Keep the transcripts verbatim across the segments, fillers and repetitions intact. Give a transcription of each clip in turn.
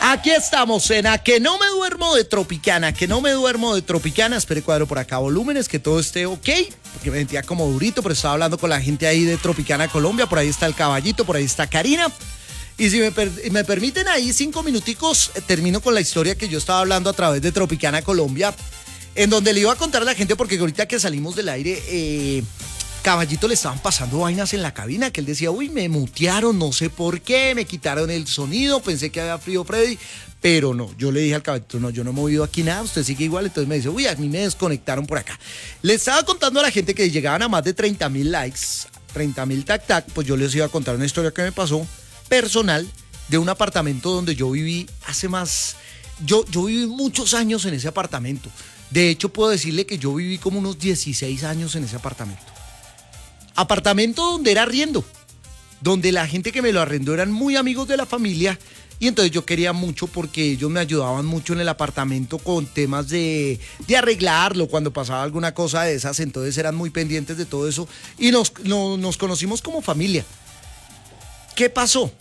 Aquí estamos en A Que No Me Duermo de Tropicana, que no me duermo de Tropicana. Espere, cuadro por acá volúmenes, que todo esté ok, porque me sentía como durito, pero estaba hablando con la gente ahí de Tropicana Colombia. Por ahí está el caballito, por ahí está Karina. Y si me, per me permiten ahí cinco minuticos, eh, termino con la historia que yo estaba hablando a través de Tropicana Colombia, en donde le iba a contar a la gente, porque ahorita que salimos del aire, eh, Caballito le estaban pasando vainas en la cabina, que él decía, uy, me mutearon, no sé por qué, me quitaron el sonido, pensé que había frío Freddy, pero no, yo le dije al Caballito, no, yo no he movido aquí nada, usted sigue igual. Entonces me dice, uy, a mí me desconectaron por acá. Le estaba contando a la gente que llegaban a más de treinta mil likes, treinta mil tac tac, pues yo les iba a contar una historia que me pasó personal de un apartamento donde yo viví hace más, yo, yo viví muchos años en ese apartamento. De hecho, puedo decirle que yo viví como unos dieciséis años en ese apartamento. Apartamento donde era arriendo, donde la gente que me lo arrendó eran muy amigos de la familia, y entonces yo quería mucho porque ellos me ayudaban mucho en el apartamento con temas de, de arreglarlo cuando pasaba alguna cosa de esas, entonces eran muy pendientes de todo eso y nos, no, nos conocimos como familia. ¿Qué pasó?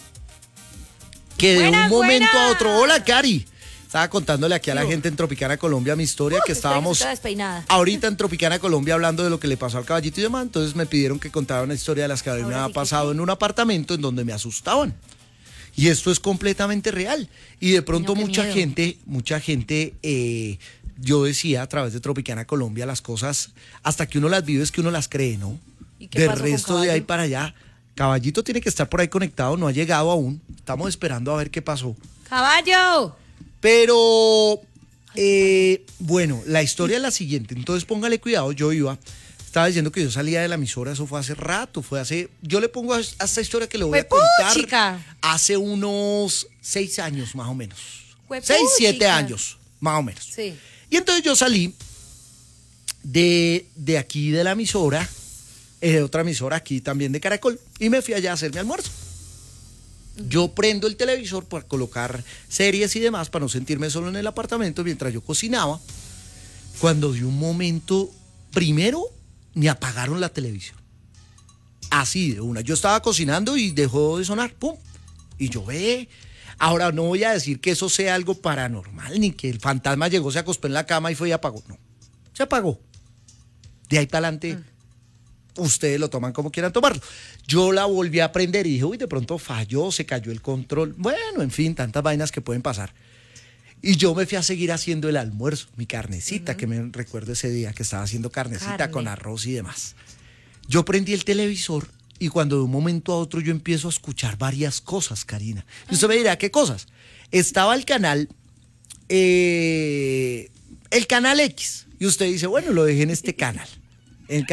Que de buena, un momento buena. a otro, hola Cari, estaba contándole aquí a la gente en Tropicana Colombia mi historia, uh, que estábamos ahorita en Tropicana Colombia hablando de lo que le pasó al caballito y demás. Entonces me pidieron que contara una historia de las que me había pasado en un apartamento en donde me asustaban. Y esto es completamente real. Y de pronto no, mucha miedo. gente, mucha gente, eh, yo decía a través de Tropicana Colombia las cosas, hasta que uno las vive es que uno las cree, ¿no? ¿Y qué Del resto de ahí para allá, Caballito tiene que estar por ahí conectado, no ha llegado aún. Estamos esperando a ver qué pasó. ¡Caballo! Pero, eh, bueno, la historia es la siguiente. Entonces póngale cuidado, yo iba, estaba diciendo que yo salía de la emisora, eso fue hace rato, fue hace, yo le pongo a esta historia que le voy a contar, chica. hace unos seis años más o menos. Huepú, seis, siete chica. años, más o menos. Sí. Y entonces yo salí de, de aquí de la emisora, eh, de otra emisora aquí también de Caracol, y me fui allá a hacer mi almuerzo. Yo prendo el televisor para colocar series y demás, para no sentirme solo en el apartamento mientras yo cocinaba, cuando de un momento, primero, me apagaron la televisión. Así de una. Yo estaba cocinando y dejó de sonar, pum. Y yo ve. Ahora no voy a decir que eso sea algo paranormal, ni que el fantasma llegó, se acostó en la cama y fue y apagó. No, se apagó. De ahí para adelante... Mm. Ustedes lo toman como quieran tomarlo. Yo la volví a prender y dije, uy, de pronto falló, se cayó el control. Bueno, en fin, tantas vainas que pueden pasar. Y yo me fui a seguir haciendo el almuerzo, mi carnecita, uh-huh. que me recuerdo ese día que estaba haciendo carnecita Carne. con arroz y demás. Yo prendí el televisor y cuando de un momento a otro yo empiezo a escuchar varias cosas, Karina. Y usted me dirá, ¿qué cosas? Estaba el canal, eh, el canal X. Y usted dice, bueno, lo dejé en este canal.